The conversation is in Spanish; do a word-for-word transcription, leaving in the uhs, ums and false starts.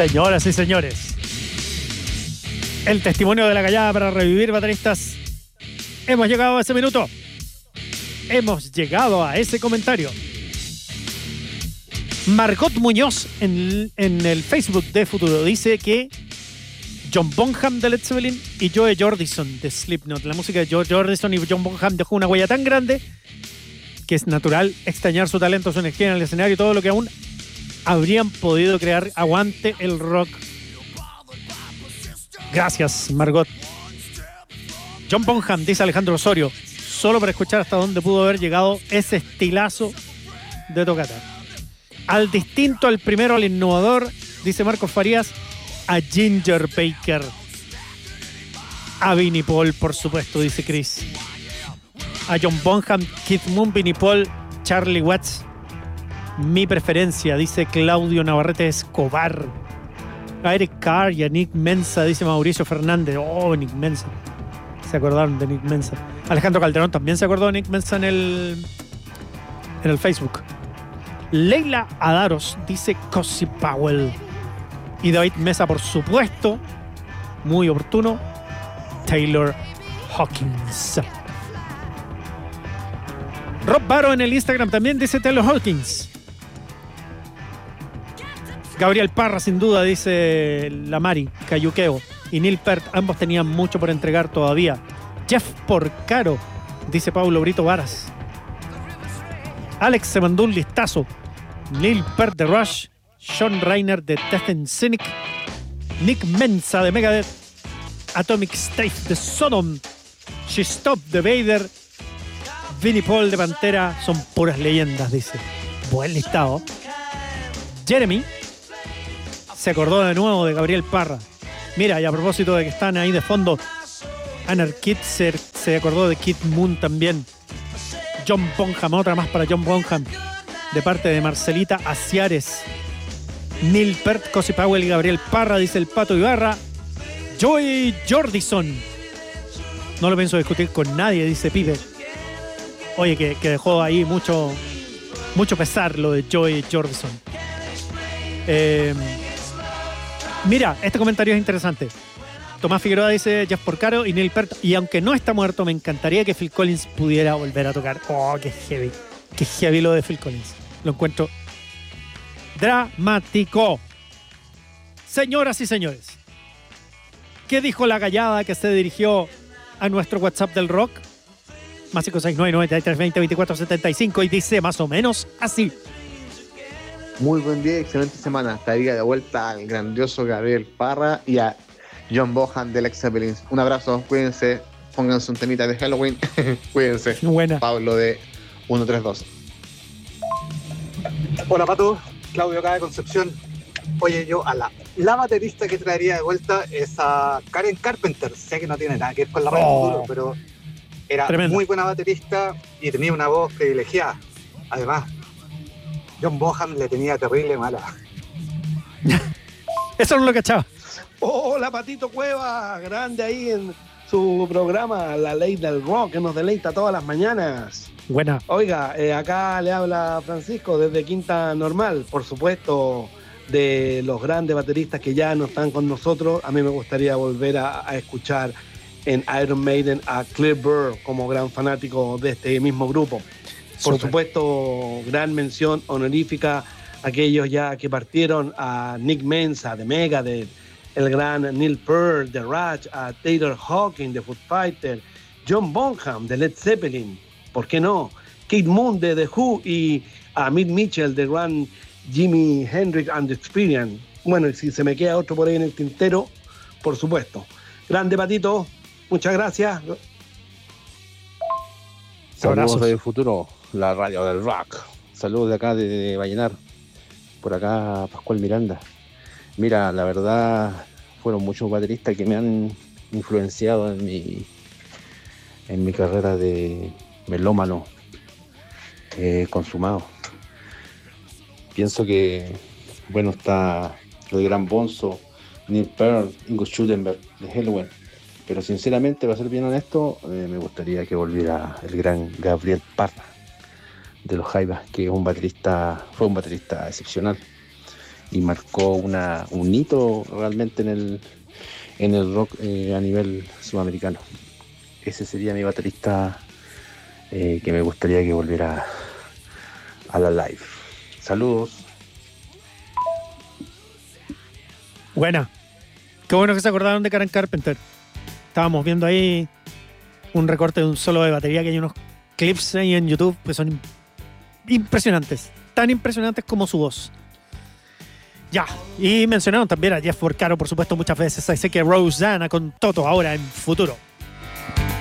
Señoras y señores, el testimonio de la callada para revivir bateristas. Hemos llegado a ese minuto. Hemos llegado a ese comentario. Margot Muñoz en, en el Facebook de Futuro dice que John Bonham de Led Zeppelin y Joe Jordison de Slipknot. La música de Joe Jordison y John Bonham dejó una huella tan grande que es natural extrañar su talento, su energía en el escenario y todo lo que aún habrían podido crear. Aguante el rock. Gracias, Margot. John Bonham, dice Alejandro Osorio, solo para escuchar hasta dónde pudo haber llegado ese estilazo de tocata. Al distinto, al primero, al innovador, dice Marcos Farías, a Ginger Baker. A Vinnie Paul, por supuesto, dice Chris. A John Bonham, Keith Moon, Vinnie Paul, Charlie Watts. Mi preferencia, dice Claudio Navarrete Escobar. A Eric Carr y a Nick Mensa, dice Mauricio Fernández. Oh, Nick Mensa. Se acordaron de Nick Mensa. Alejandro Calderón también se acordó de Nick Mensa en el, en el Facebook. Leila Adaros dice Cozy Powell. Y David Mesa, por supuesto, muy oportuno, Taylor Hawkins. Rob Baro en el Instagram también dice Taylor Hawkins. Gabriel Parra, sin duda, dice la Mari, Cayuqueo. Y Neil Peart, ambos tenían mucho por entregar todavía. Jeff Porcaro, dice Paulo Brito Varas. Alex se mandó un listazo. Neil Peart de Rush, Sean Reiner de Death and Cynic, Nick Mensa de Megadeth, Atomic State de Sodom, She Stopped de Vader, Vinnie Paul de Pantera. Son puras leyendas, dice. Buen listado. Jeremy se acordó de nuevo de Gabriel Parra. Mira, y a propósito de que están ahí de fondo, Anarkid se, se acordó de Keith Moon también. John Bonham, otra más para John Bonham, de parte de Marcelita Aciares. Neil Peart, Cozy Powell y Gabriel Parra, dice el Pato Ibarra. Joey Jordison. No lo pienso discutir con nadie, dice Pipe. Oye, que, que dejó ahí mucho, mucho pesar lo de Joey Jordison. Eh, mira, este comentario es interesante. Tomás Figueroa dice Jeff Porcaro y Neil Peart. Y aunque no está muerto, me encantaría que Phil Collins pudiera volver a tocar. Oh, qué heavy. Qué heavy lo de Phil Collins. Lo encuentro dramático. Señoras y señores, ¿qué dijo la gallada que se dirigió a nuestro WhatsApp del rock? Más cinco seis nueve, nueve tres, veinte, veinticuatro setenta y cinco, y dice más o menos así. Muy buen día, excelente semana. Estaría de vuelta al grandioso Gabriel Parra y a John Bonham de Led Zeppelin. Un abrazo, cuídense, pónganse un temita de Halloween. Cuídense. Buena. Pablo de ciento treinta y dos. Hola Pato, Claudio acá de Concepción. Oye, yo a la, la baterista que traería de vuelta es a Karen Carpenter. Sé que no tiene nada que ver con la radio Oh, futuro, pero era tremenda. muy buena baterista y tenía una voz privilegiada. Además, John Bonham le tenía terrible mala. Eso no lo cachaba. Hola, Patito Cueva, grande ahí en su programa La Ley del Rock, que nos deleita todas las mañanas. Buena. Oiga, eh, acá le habla Francisco desde Quinta Normal, por supuesto, de los grandes bateristas que ya no están con nosotros. A mí me gustaría volver a, a escuchar en Iron Maiden a Cliff Burr como gran fanático de este mismo grupo. Por Super. supuesto, gran mención honorífica a aquellos ya que partieron, a Nick Mensa de Megadeth, el gran Neil Peart de Rush, a Taylor Hawkins de Foo Fighters, John Bonham de Led Zeppelin, ¿por qué no? Keith Moon de The Who y a Mitch Mitchell de gran Jimi Hendrix and the Experience. Bueno, y si se me queda otro por ahí en el tintero, por supuesto. Grande Patito, muchas gracias. Saludos del futuro, la radio del rock. Saludos de acá de, de Vallenar. Por acá Pascual Miranda. Mira, la verdad fueron muchos bateristas que me han influenciado en mi en mi carrera de melómano eh, consumado. Pienso que bueno, está el gran Bonzo, Neil Peart, Ingo Schuttenberg de Helloween, pero sinceramente, para ser bien honesto, eh, me gustaría que volviera el gran Gabriel Parra de los Jaivas, que es un baterista, fue un baterista excepcional. y marcó una, un hito realmente en el, en el rock eh, a nivel sudamericano. Ese sería mi baterista eh, que me gustaría que volviera a la live. Saludos. Buena. Qué bueno que se acordaron de Karen Carpenter. Estábamos viendo ahí un recorte de un solo de batería, que hay unos clips ahí en YouTube que son impresionantes. Tan impresionantes como su voz. Ya. Y mencionaron también a Jeff Porcaro, por supuesto, muchas veces. Así que Rosanna con Toto ahora en Futuro.